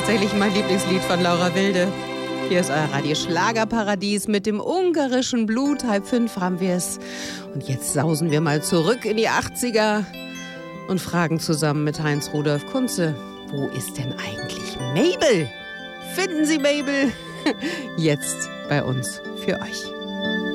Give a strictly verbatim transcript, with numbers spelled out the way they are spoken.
tatsächlich mein Lieblingslied von Laura Wilde. Hier ist euer Radio-Schlagerparadies mit dem ungarischen Blut. Halb fünf haben wir es. Und jetzt sausen wir mal zurück in die achtziger und fragen zusammen mit Heinz-Rudolf Kunze, wo ist denn eigentlich Mabel? Finden Sie Mabel? Jetzt bei uns für euch.